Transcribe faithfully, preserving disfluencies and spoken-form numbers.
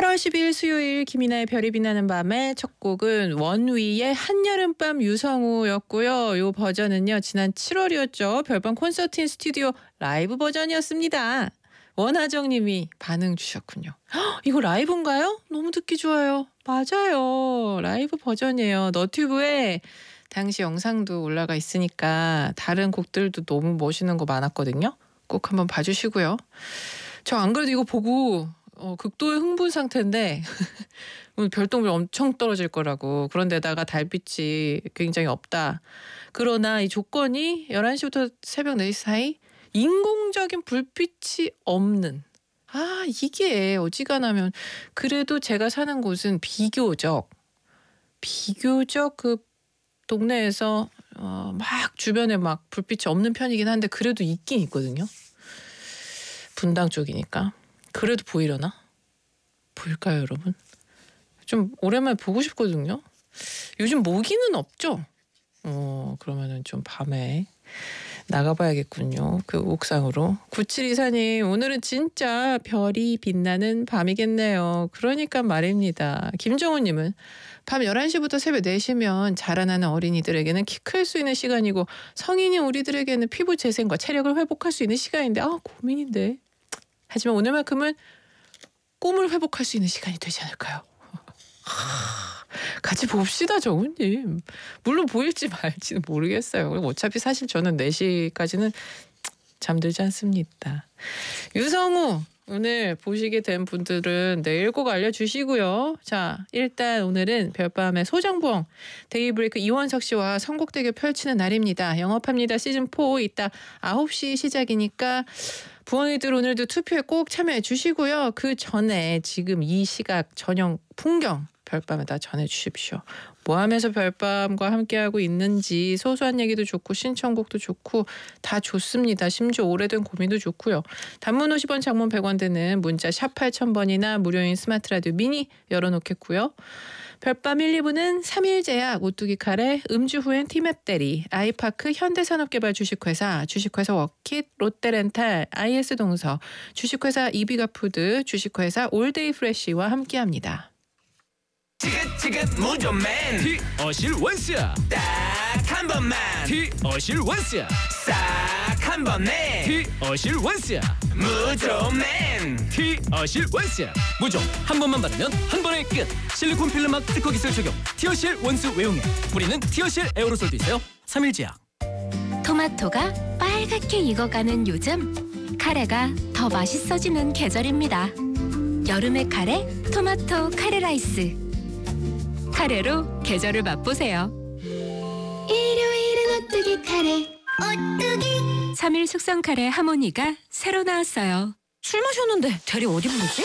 팔월 십이일 수요일 김이나의 별이 빛나는 밤의 첫 곡은 원위의 한여름밤 유성우였고요. 요 버전은요. 지난 칠월이었죠. 별밤 콘서트 인 스튜디오 라이브 버전이었습니다. 원하정님이 반응 주셨군요. 헉, 이거 라이브인가요? 너무 듣기 좋아요. 맞아요. 라이브 버전이에요. 너튜브에 당시 영상도 올라가 있으니까 다른 곡들도 너무 멋있는 거 많았거든요. 꼭 한번 봐주시고요. 저 안 그래도 이거 보고 어, 극도의 흥분 상태인데 오늘 별똥별 엄청 떨어질 거라고. 그런데다가 달빛이 굉장히 없다. 그러나 이 조건이 열한 시부터 새벽 네 시 사이 인공적인 불빛이 없는. 아 이게 어지간하면 그래도 제가 사는 곳은 비교적 비교적 그 동네에서 어, 막 주변에 막 불빛이 없는 편이긴 한데 그래도 있긴 있거든요. 분당 쪽이니까. 그래도 보이려나? 보일까요, 여러분? 좀 오랜만에 보고 싶거든요. 요즘 모기는 없죠? 어, 그러면은 좀 밤에 나가봐야겠군요. 그 옥상으로. 구칠이사님, 오늘은 진짜 별이 빛나는 밤이겠네요. 그러니까 말입니다. 김정우님은 밤 열한 시부터 새벽 네 시면 자라나는 어린이들에게는 키 클 수 있는 시간이고 성인인 우리들에게는 피부 재생과 체력을 회복할 수 있는 시간인데 아 고민인데. 하지만 오늘만큼은 꿈을 회복할 수 있는 시간이 되지 않을까요? 같이 봅시다, 정우님. 물론 보일지 말지는 모르겠어요. 어차피 사실 저는 네 시까지는 잠들지 않습니다. 유성우 오늘 보시게 된 분들은 내일 꼭 알려주시고요. 자, 일단 오늘은 별밤의 소정부엉 데이브레이크 이원석 씨와 선곡대결 펼치는 날입니다. 영업합니다. 시즌 사 이따 아홉 시 시작이니까 부엉이들 오늘도 투표에 꼭 참여해 주시고요. 그 전에 지금 이 시각 저녁 풍경 별밤에다 전해주십시오. 뭐 하면서 별밤과 함께하고 있는지 소소한 얘기도 좋고 신청곡도 좋고 다 좋습니다. 심지어 오래된 고민도 좋고요. 단문 오십 원 장문 백 원 드는 문자 샵 팔천 번이나 무료인 스마트 라디오 미니 열어놓겠고요. 별밤 일, 이 부는 삼일제약, 오뚜기 카레, 음주 후엔 티맵 대리, 아이파크, 현대산업개발 주식회사, 주식회사 워킷, 롯데렌탈, 아이에스동서, 주식회사 이비가푸드, 주식회사 올데이 프레쉬와 함께합니다. 지긋지긋 무좀맨 티어실 원스야 딱 한 번만 티어실 원스야 싹 한 번에 티어실 원스야 무좀맨 티어실 원스야 무좀 한 번만 바르면 한 번에 끝 실리콘 필름막 특허 기술 적용 티어실 원스 외용액 뿌리는 티어실 에어로솔도 있어요. 삼일제약. 토마토가 빨갛게 익어가는 요즘 카레가 더 맛있어지는 계절입니다. 여름의 카레 토마토 카레 라이스 카레로 계절을 맛보세요. 일요일은 오뚜기 카레 오뚜기 삼 일 숙성 카레 하모니가 새로 나왔어요. 술 마셨는데 대리 어디 부르지?